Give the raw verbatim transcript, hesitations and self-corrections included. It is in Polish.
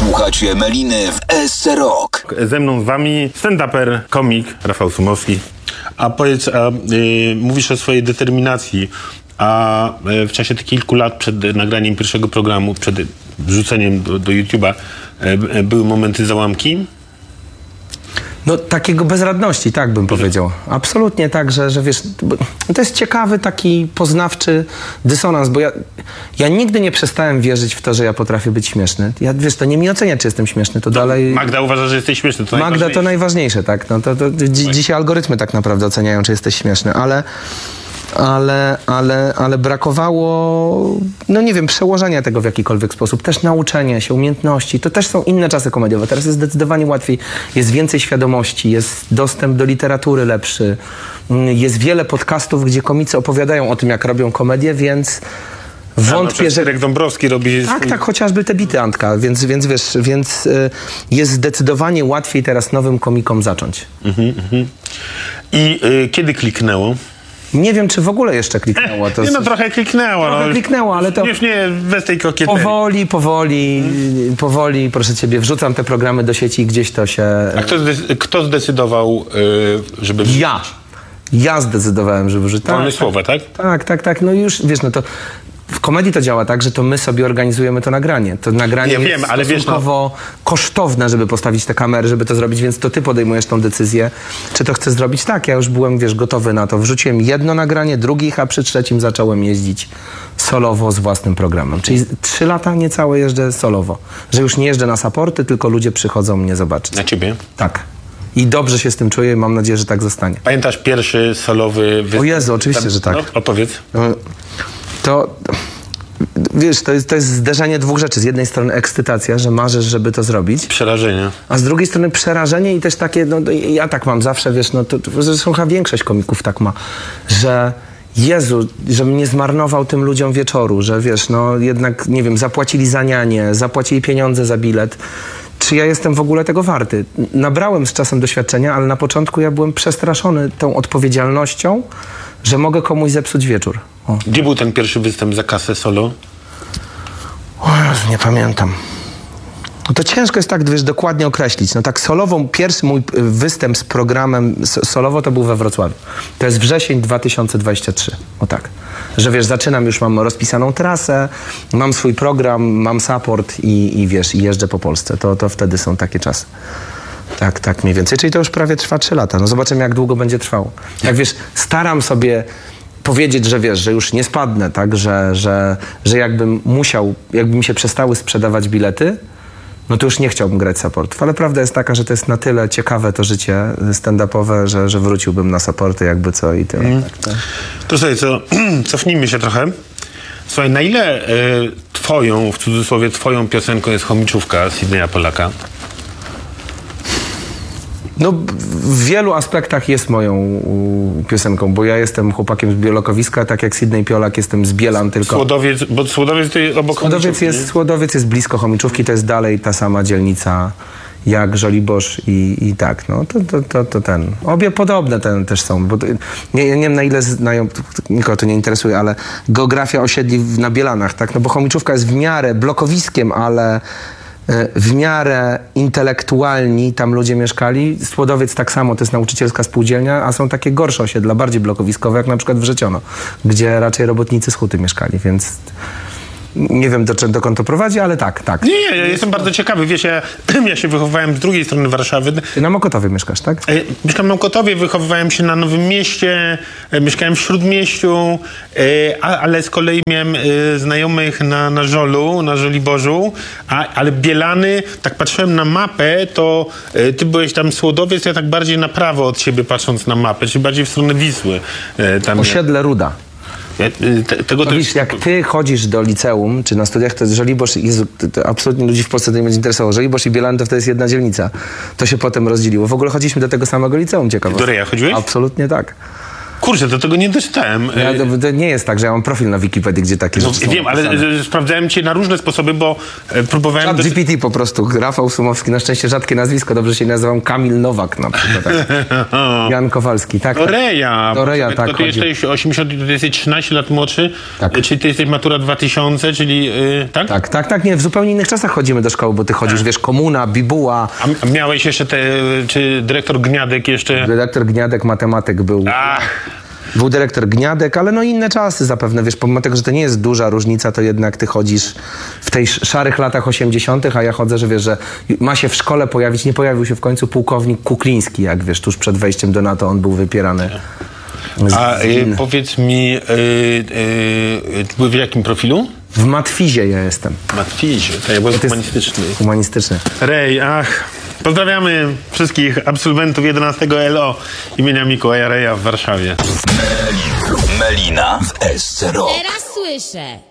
Słuchacie Meliny w S C Rock. Ze mną z wami stand-uper, komik Rafał Sumowski. A powiedz, a, y, mówisz o swojej determinacji, a y, w czasie tych kilku lat przed nagraniem pierwszego programu, przed wrzuceniem do, do YouTube'a, y, y, były momenty załamki? No takiego bezradności, tak bym powiedział. Absolutnie tak, że, że wiesz, to jest ciekawy taki poznawczy dysonans, bo ja, ja nigdy nie przestałem wierzyć w to, że ja potrafię być śmieszny. Ja, wiesz, to nie mi ocenia, czy jestem śmieszny, to, to dalej... Magda uważa, że jesteś śmieszny, to Magda to najważniejsze, tak. No to, to dzi dzisiaj algorytmy tak naprawdę oceniają, czy jesteś śmieszny, ale... Ale, ale, ale brakowało, no nie wiem, przełożenia tego w jakikolwiek sposób. Też nauczenia się, umiejętności. To też są inne czasy komediowe. Teraz jest zdecydowanie łatwiej. Jest więcej świadomości, jest dostęp do literatury lepszy. Jest wiele podcastów, gdzie komicy opowiadają o tym, jak robią komedię, więc wątpię, no, że... Irek Dąbrowski robi... Tak, tak, chociażby te bity Antka, więc, więc wiesz, więc y, jest zdecydowanie łatwiej teraz nowym komikom zacząć. Mhm, mhm. I y, kiedy kliknęło? Nie wiem, czy w ogóle jeszcze kliknęło. To nie no, trochę kliknęło. Trochę no. kliknęło, ale to... Już nie bez tej kokieterii. Powoli, powoli, hmm. powoli, proszę ciebie, wrzucam te programy do sieci i gdzieś to się... A kto, zde kto zdecydował, yy, żeby... Ja. Ja zdecydowałem, żeby wrzucić. Wolne słowa, tak? Tak, tak, tak. No już, wiesz, no to... W komedii to działa tak, że to my sobie organizujemy to nagranie. To nagranie ja jest wiem, ale stosunkowo wiesz, no... kosztowne, żeby postawić te kamery, żeby to zrobić, więc to ty podejmujesz tą decyzję, czy to chcesz zrobić. Tak, ja już byłem, wiesz, gotowy na to. Wrzuciłem jedno nagranie, drugich, a przy trzecim zacząłem jeździć solowo z własnym programem. Czyli trzy lata niecałe jeżdżę solowo. Że już nie jeżdżę na supporty, tylko ludzie przychodzą mnie zobaczyć. Na ciebie? Tak. I dobrze się z tym czuję i mam nadzieję, że tak zostanie. Pamiętasz pierwszy solowy występ? O Jezu, oczywiście, Tam, że tak. No, opowiedz. To... Wiesz, to jest, to jest zderzenie dwóch rzeczy. Z jednej strony ekscytacja, że marzysz, żeby to zrobić. Przerażenie. A z drugiej strony przerażenie i też takie, no ja tak mam zawsze, wiesz, no to, to zresztą chyba większość komików tak ma, że Jezu, żebym nie zmarnował tym ludziom wieczoru, że wiesz, no jednak, nie wiem, zapłacili za nianie, zapłacili pieniądze za bilet. Czy ja jestem w ogóle tego warty? Nabrałem z czasem doświadczenia, ale na początku ja byłem przestraszony tą odpowiedzialnością, że mogę komuś zepsuć wieczór. O. Gdzie był ten pierwszy występ za kasę solo? O Jezu, nie pamiętam. No to ciężko jest tak, wiesz, dokładnie określić. No tak solową, pierwszy mój występ z programem solowo to był we Wrocławiu. To jest wrzesień dwa tysiące dwudziesty trzeci. O tak. Że wiesz, zaczynam, już mam rozpisaną trasę, mam swój program, mam support i, i wiesz, i jeżdżę po Polsce. To, to wtedy są takie czasy. Tak, tak mniej więcej. Czyli to już prawie trwa trzy lata. No zobaczymy, jak długo będzie trwało. Jak wiesz, staram sobie powiedzieć, że wiesz, że już nie spadnę, tak, że, że, że jakbym musiał, jakby mi się przestały sprzedawać bilety, no to już nie chciałbym grać supportów. Ale prawda jest taka, że to jest na tyle ciekawe to życie stand-upowe, że, że wróciłbym na supporty jakby co i tyle. Mm. Tak, tak. To sobie co, cofnijmy się trochę. Słuchaj, na ile y, twoją, w cudzysłowie twoją piosenką jest Chomiczówka Sydneya Polaka? No, w wielu aspektach jest moją piosenką, bo ja jestem chłopakiem z Białkowiska, tak jak Sydney Polak jestem z Bielan, tylko... Słodowiec, bo Słodowiec to jest obok Słodowiec jest, Słodowiec jest blisko Chomiczówki, to jest dalej ta sama dzielnica jak Żoliborz i, i tak, no, to, to, to, to ten... Obie podobne ten też są, bo to, nie, nie wiem na ile znają, nikogo to nie interesuje, ale geografia osiedli na Bielanach, tak, no bo Chomiczówka jest w miarę blokowiskiem, ale... w miarę intelektualni tam ludzie mieszkali. Słodowiec tak samo, to jest nauczycielska spółdzielnia, a są takie gorsze osiedla, bardziej blokowiskowe, jak na przykład Wrzeciono, gdzie raczej robotnicy z huty mieszkali, więc nie wiem, do, dokąd to prowadzi, ale tak, tak. Nie, nie, ja jestem bardzo ciekawy. Wiesz, ja, ja się wychowywałem z drugiej strony Warszawy. Ty na Mokotowie mieszkasz, tak? E, mieszkam na Mokotowie, wychowywałem się na Nowym Mieście, e, mieszkałem w Śródmieściu, e, a, ale z kolei miałem e, znajomych na, na Żolu, na Żoliborzu, a, ale Bielany, tak patrzyłem na mapę, to e, ty byłeś tam Słodowiec, ja tak bardziej na prawo od siebie patrząc na mapę, czyli bardziej w stronę Wisły. E, tam Osiedle Ruda. Te, tego no wiesz, jak ty chodzisz do liceum, czy na studiach, to jest Żoliborz, Jezu, to, to absolutnie ludzi w Polsce to nie będzie interesowało. Żoliborz i Bielany to wtedy jest jedna dzielnica. To się potem rozdzieliło. W ogóle chodziliśmy do tego samego liceum, ciekawe. Do Reja chodziłeś? Absolutnie tak. Kurczę, to tego nie doczytałem. Ja, to, to nie jest tak, że ja mam profil na Wikipedii, gdzie takie No, rzeczy są wiem, ale napisane. e, sprawdzałem cię na różne sposoby, bo e, próbowałem... Chat do- G P T po prostu. Rafał Sumowski, na szczęście rzadkie nazwisko, dobrze się nazywam Kamil Nowak na przykład. Tak. Jan Kowalski, tak. Do tak. Reja. Do Reja, to tak, ty chodzi. jesteś osiemdziesiąt, ty jesteś trzynaście lat młodszy, Tak. e, czyli ty jesteś matura dwa tysiące, czyli... e, tak? Tak, tak, tak, nie, w zupełnie innych czasach chodzimy do szkoły, bo ty chodzisz, wiesz, komuna, bibuła, A m- a miałeś jeszcze te... Czy dyrektor Gniadek jeszcze... redaktor Gniadek, matematyk był. Ach, Był dyrektor Gniadek, ale no inne czasy zapewne, wiesz, pomimo tego, że to nie jest duża różnica, to jednak ty chodzisz w tej sz- szarych latach osiemdziesiątych, a ja chodzę, że wiesz, że ma się w szkole pojawić, nie pojawił się w końcu pułkownik Kukliński, jak wiesz, tuż przed wejściem do NATO on był wypierany. Z, a z e, in- powiedz mi, e, e, ty byłeś w jakim profilu? w Matwizie ja jestem, Matwizie, to ja byłem jest- humanistyczny. humanistyczny. Rej, ach, pozdrawiamy wszystkich absolwentów jedenastego L O imienia Mikołaja Reja w Warszawie. Melina w S C Rock. Teraz słyszę.